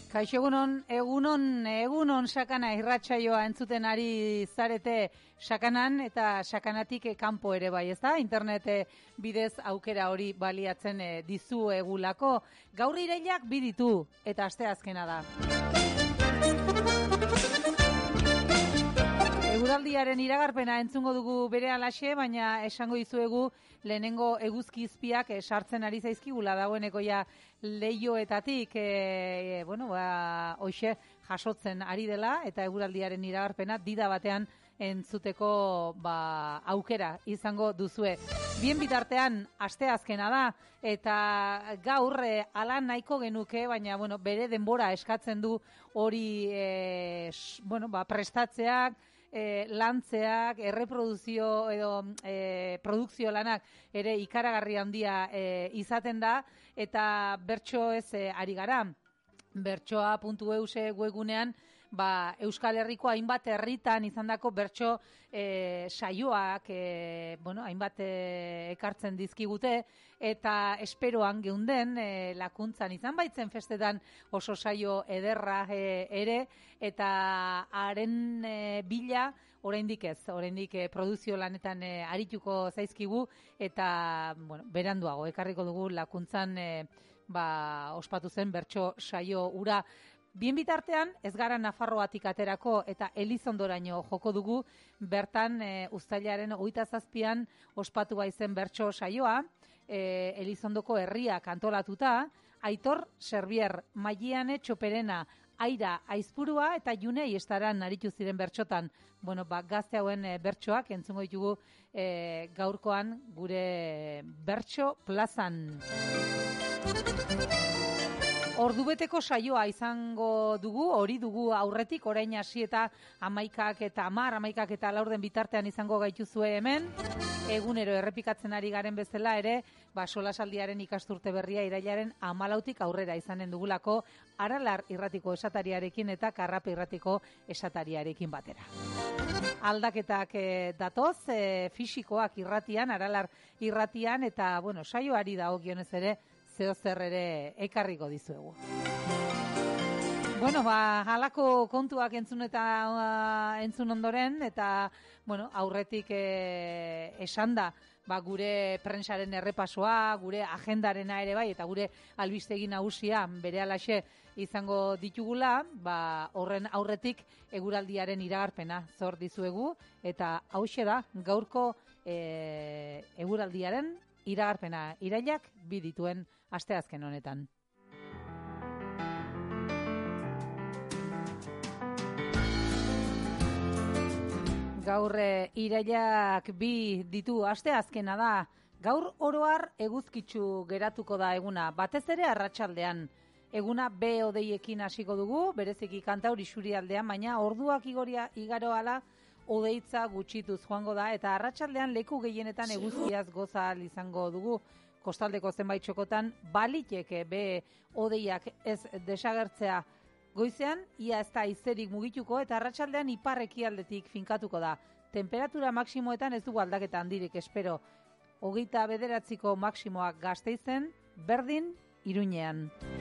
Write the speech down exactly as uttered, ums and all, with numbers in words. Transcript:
Kaixo egunon, egunon, egunon sakana irratsaioa entzuten ari zarete sakanan eta sakanatik kanpo ere bai, ezta? Internet bidez aukera hori baliatzen dizuegulako. Gaur irailak bi ditu eta asteazkena da. Eguraldiaren iragarpena entzungo dugu berehalaxe, baina esango dizuegu lehenengo eguzki izpiak sartzen ari zaizkigula dagoeneko ja leihoetatik, e, bueno, ba, hoxe jasotzen ari dela eta eguraldiaren iragarpena dida batean entzuteko ba, aukera izango duzue. Bien bitartean asteazkena da eta gaur e, ala nahiko genuke, baina bueno, bere denbora eskatzen du hori e, bueno, ba, prestatzeak, E, lantzeak, erreproduzio edo e, produkzio lanak ere ikaragarri handia e, izaten da eta bertso ez e, ari gara. bertsoa puntu eus webgunean ba, Euskal Herriko hainbat herritan izandako bertso e, saioak e, bueno, hainbat e, ekartzen dizkigute eta esperoan geunden e, lakuntzan izan baitzen festetan oso saio ederra e, ere eta haren e, bila oraindik ez, oraindik e, produzio lanetan e, arituko zaizkigu eta bueno, beranduago ekarriko dugu lakuntzan e, ba, ospatu zen bertso saio ura. Bien bitartean, ez gara Nafarroatik aterako eta Elizondoraino joko dugu, bertan e, uztailaren hogeita zazpian ospatu baizen bertso saioa, e, Elizondoko herriak antolatuta, Aitor Serbier, Maiane Txoperena, Aira Aizpurua eta Junei estaran aritu ziren bertsotan. Bueno, ba, gazte hauen e, bertsoak entzungo ditugu e, gaurkoan gure bertso plazan. Ordubeteko saioa izango dugu, hori dugu aurretik, orain hasi eta amaikak eta amar, amaikak eta laurden bitartean izango gaituzue hemen. Egunero errepikatzen ari garen bezala ere, ba, solasaldiaren ikasturte berria irailaren hamalautik aurrera izanen dugulako Aralar irratiko esatariarekin eta Karrape irratiko esatariarekin batera. Aldaketak e, datoz, e, fisikoak irratian, Aralar irratian eta, bueno, saioari dagokionez ere, zeo zer ere ekarriko dizuegu. Bueno, ba, halako kontuak entzun eta uh, entzun ondoren, eta, bueno, aurretik e, esan da, ba, gure prensaren errepasoa, gure agendarena ere bai, eta gure albistegi nagusia berealaxe izango ditugula, ba, horren aurretik eguraldiaren iragarpena zor dizuegu, eta hauxe da, gaurko e, eguraldiaren iragarpena irailak bi dituen asteazken honetan. Gaur e, irailak bi ditu asteazkena da. Gaur oroar eguzkitsu geratuko da eguna, batez ere arratsaldean. Eguna be odeiekin hasiko dugu, bereziki Kantauri isurialdean, baina orduak igoria igaro ala odeitza gutxituz joango da eta arratsaldean leku gehienetan eguzkiaz goza ahal izango dugu. Kostaldeko zenbait txokotan baliteke be odeiak ez desagertzea. Goizean ia ez da izerik mugituko eta arratsaldean ipar ekialdetik finkatuko da. Temperatura maksimoetan ez dugu aldaketa handirik espero. Hogeita bederatziko maksimoak Gasteizen, berdin Iruñean.